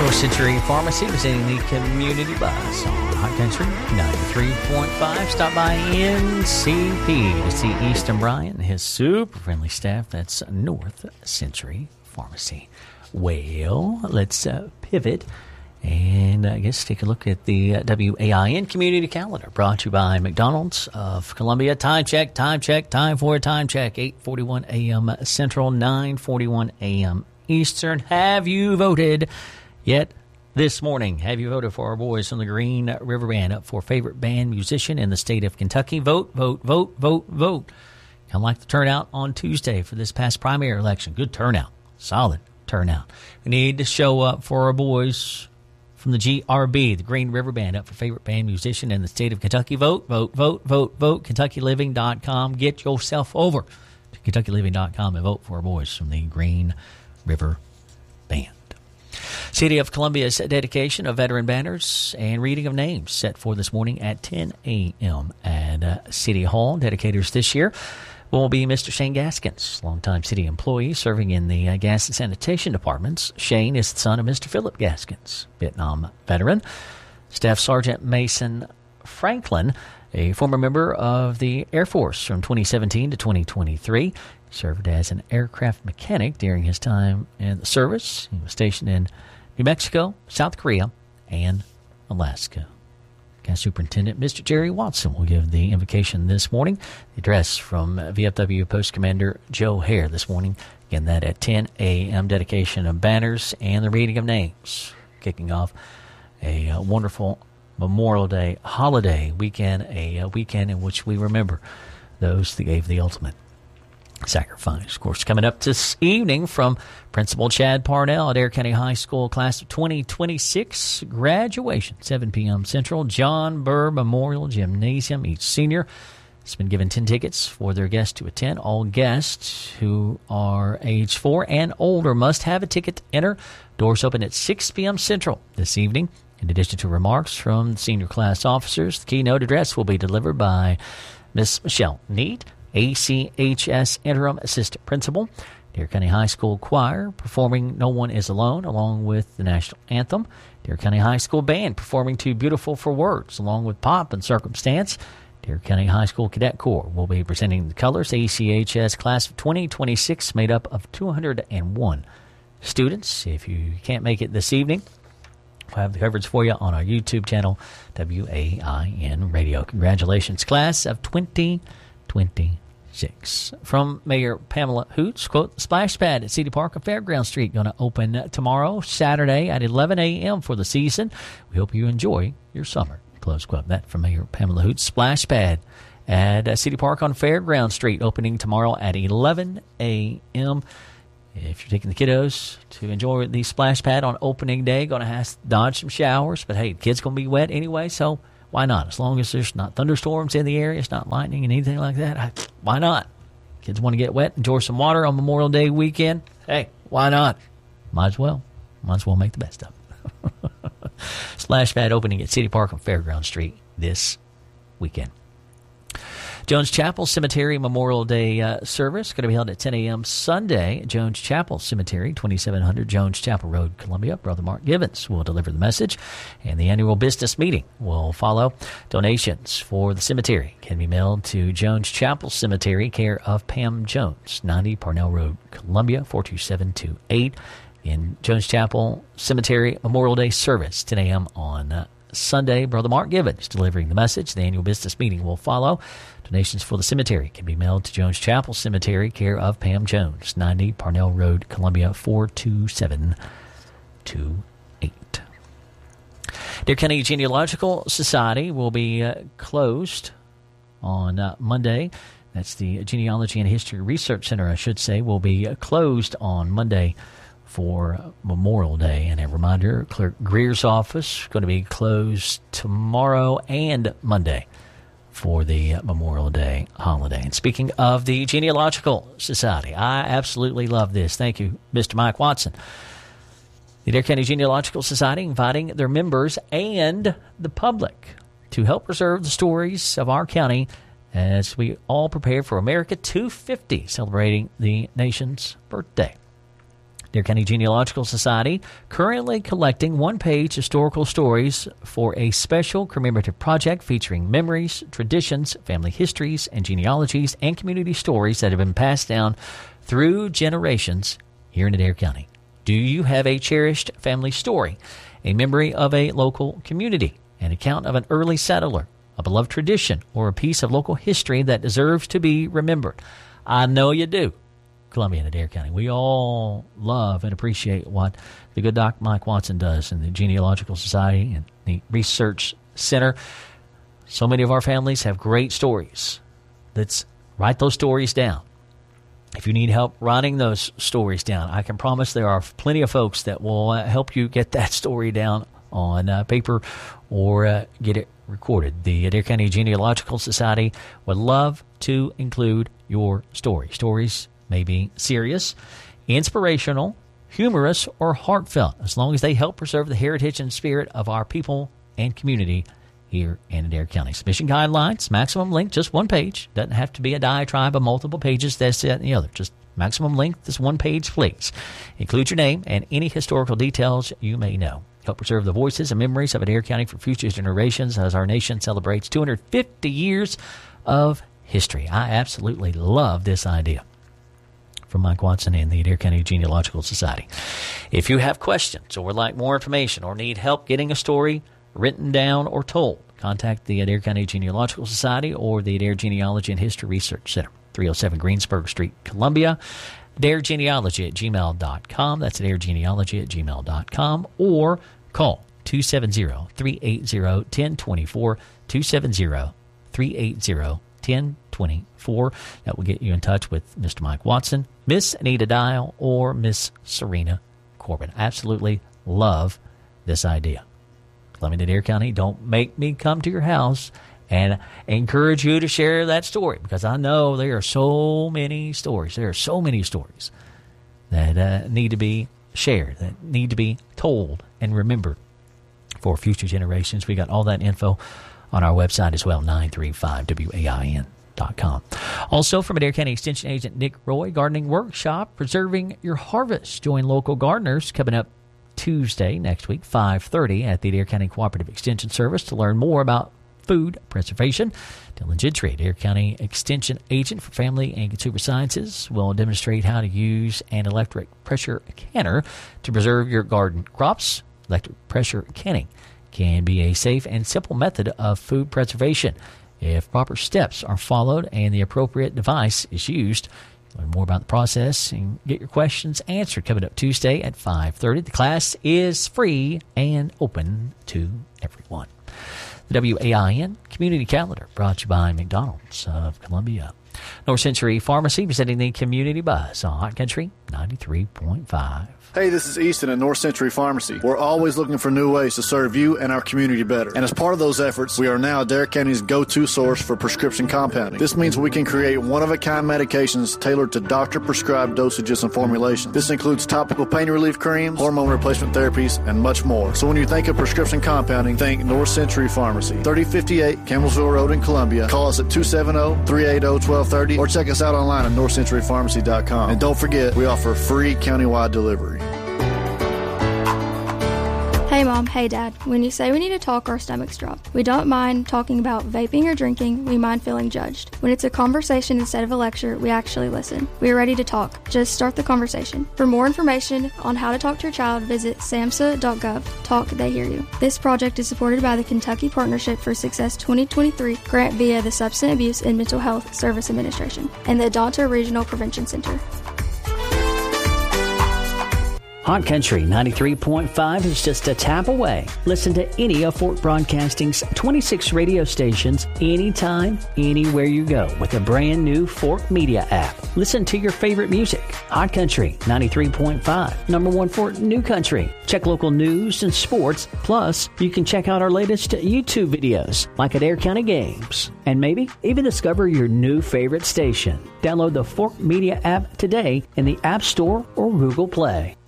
North Century Pharmacy, presenting the Community Buzz on Hot Country 93.5. Stop by NCP to see Easton Bryant and his super friendly staff. That's North Century Pharmacy. Well, let's pivot and I guess take a look at the WAIN Community Calendar, brought to you by McDonald's of Columbia. Time check, time for a time check. 8:41 a.m. Central, 9:41 a.m. Eastern. Have you voted yet this morning? Have you voted for our boys from the Green River Band, up for favorite band musician in the state of Kentucky? Vote, vote, vote, vote, vote. Kind of like the turnout on Tuesday for this past primary election. Good turnout. Solid turnout. We need to show up for our boys from the GRB, the Green River Band, up for favorite band musician in the state of Kentucky. Vote, vote, vote, vote, vote. KentuckyLiving.com. Get yourself over to KentuckyLiving.com and vote for our boys from the Green River Band. City of Columbia's dedication of veteran banners and reading of names set for this morning at 10 a.m. at City Hall. Dedicators this year will be Mr. Shane Gaskins, longtime city employee serving in the gas and sanitation departments. Shane is the son of Mr. Philip Gaskins, Vietnam veteran. Staff Sergeant Mason Franklin, a former member of the Air Force from 2017 to 2023, served as an aircraft mechanic during his time in the service. He was stationed in New Mexico, South Korea, and Alaska. Gas Superintendent Mr. Jerry Watson will give the invocation this morning. The address from VFW Post Commander Joe Hare this morning. Again, that at 10 a.m. Dedication of banners and the reading of names. Kicking off a wonderful Memorial Day holiday weekend, a weekend in which we remember those that gave the ultimate sacrifice. Of course, coming up this evening from Principal Chad Parnell at Adair County High School, class of 2026 graduation, 7 p.m. Central, John Burr Memorial Gymnasium. Each senior has been given 10 tickets for their guests to attend. All guests who are age 4 and older must have a ticket to enter. Doors open at 6 p.m. Central this evening. In addition to remarks from senior class officers, the keynote address will be delivered by Miss Michelle Neat, ACHS Interim Assistant Principal. Adair County High School Choir performing No One Is Alone along with the National Anthem. Adair County High School Band performing Too Beautiful for Words along with Pop and Circumstance. Adair County High School Cadet Corps will be presenting the colors. ACHS class of 2026 made up of 201 students. If you can't make it this evening, we'll have the coverage for you on our YouTube channel, WAIN Radio. Congratulations, class of 2026. From Mayor Pamela Hoots, quote, the splash pad at City Park on Fairground Street going to open tomorrow, Saturday at 11 a.m. for the season. We hope you enjoy your summer, close quote. That from Mayor Pamela Hoots. Splash pad at City Park on Fairground Street opening tomorrow at 11 a.m. If you're taking the kiddos to enjoy the splash pad on opening day, going to have to dodge some showers, but hey, the kids going to be wet anyway, so why not? As long as there's not thunderstorms in the area, it's not lightning and anything like that, why not? Kids want to get wet, enjoy some water on Memorial Day weekend. Hey, why not? Might as well make the best of it. Splash pad opening at City Park on Fairground Street this weekend. Jones Chapel Cemetery Memorial Day service going to be held at 10 a.m. Sunday at Jones Chapel Cemetery, 2700 Jones Chapel Road, Columbia. Brother Mark Gibbons will deliver the message, and the annual business meeting will follow. Donations for the cemetery can be mailed to Jones Chapel Cemetery, care of Pam Jones, 90 Parnell Road, Columbia, 42728. In Jones Chapel Cemetery Memorial Day service, 10 a.m. on Sunday. Brother Mark Gibbons delivering the message. The annual business meeting will follow. Donations for the cemetery can be mailed to Jones Chapel Cemetery, care of Pam Jones, 90 Parnell Road, Columbia, 42728. Adair County Genealogical Society will be closed on Monday. That's the Genealogy and History Research Center, I should say, will be closed on Monday for Memorial Day. And a reminder, Clerk Greer's office going to be closed tomorrow and Monday for the Memorial Day holiday. And speaking of the Genealogical Society, I absolutely love this. Thank you, Mr. Mike Watson. The Adair County Genealogical Society inviting their members and the public to help preserve the stories of our county as we all prepare for America 250, celebrating the nation's birthday. Adair County Genealogical Society currently collecting one-page historical stories for a special commemorative project featuring memories, traditions, family histories, and genealogies and community stories that have been passed down through generations here in Adair County. Do you have a cherished family story, a memory of a local community, an account of an early settler, a beloved tradition, or a piece of local history that deserves to be remembered? I know you do. Columbia and Adair County, we all love and appreciate what the good Doc Mike Watson does in the Genealogical Society and the Research Center. So many of our families have great stories. Let's write those stories down. If you need help writing those stories down, I can promise there are plenty of folks that will help you get that story down on paper or get it recorded. The Adair County Genealogical Society would love to include your story. Stories may be serious, inspirational, humorous, or heartfelt, as long as they help preserve the heritage and spirit of our people and community here in Adair County. Submission guidelines, maximum length, just one page. Doesn't have to be a diatribe of multiple pages, this, that, and the other. Just maximum length is one page, please. Include your name and any historical details you may know. Help preserve the voices and memories of Adair County for future generations as our nation celebrates 250 years of history. I absolutely love this idea from Mike Watson and the Adair County Genealogical Society. If you have questions or would like more information or need help getting a story written down or told, contact the Adair County Genealogical Society or the Adair Genealogy and History Research Center, 307 Greensburg Street, Columbia. AdairGenealogy@gmail.com. That's AdairGenealogy@gmail.com. Or call 270-380-1024, 270-380-1024. That will get you in touch with Mr. Mike Watson, Miss Anita Dial, or Miss Serena Corbin. Absolutely love this idea. Columbia and Adair County, don't make me come to your house and encourage you to share that story, because I know there are so many stories. There are so many stories that need to be shared, that need to be told and remembered for future generations. We got all that info on our website as well, 935wain.com. Also, from Adair County Extension Agent Nick Roy, Gardening Workshop, Preserving Your Harvest. Join local gardeners coming up Tuesday next week, 5:30 at the Adair County Cooperative Extension Service to learn more about food preservation. Dylan Gentry, Adair County Extension Agent for Family and Consumer Sciences, will demonstrate how to use an electric pressure canner to preserve your garden crops. Electric pressure canning can be a safe and simple method of food preservation if proper steps are followed and the appropriate device is used. Learn more about the process and get your questions answered coming up Tuesday at 5:30. The class is free and open to everyone. The WAIN Community Calendar brought to you by McDonald's of Columbia. North Century Pharmacy presenting the Community Buzz on Hot Country 93.5. Hey, this is Easton at North Century Pharmacy. We're always looking for new ways to serve you and our community better. And as part of those efforts, we are now Adair County's go-to source for prescription compounding. This means we can create one-of-a-kind medications tailored to doctor-prescribed dosages and formulations. This includes topical pain relief creams, hormone replacement therapies, and much more. So when you think of prescription compounding, think North Century Pharmacy. 3058 Campbellsville Road in Columbia. Call us at 270-380-1230 or check us out online at northcenturypharmacy.com. And don't forget, we offer free countywide delivery. Hey Mom, hey Dad. When you say we need to talk, our stomachs drop. We don't mind talking about vaping or drinking, we mind feeling judged. When it's a conversation instead of a lecture, we actually listen. We are ready to talk. Just start the conversation. For more information on how to talk to your child, visit samhsa.gov. Talk, they hear you. This project is supported by the Kentucky Partnership for Success 2023 grant via the Substance Abuse and Mental Health Service Administration and the Adonta Regional Prevention Center. Hot Country 93.5 is just a tap away. Listen to any of Fort Broadcasting's 26 radio stations anytime, anywhere you go with a brand new Fort Media app. Listen to your favorite music. Hot Country 93.5, number one for New Country. Check local news and sports. Plus, you can check out our latest YouTube videos like Adair County Games. And maybe even discover your new favorite station. Download the Fort Media app today in the App Store or Google Play.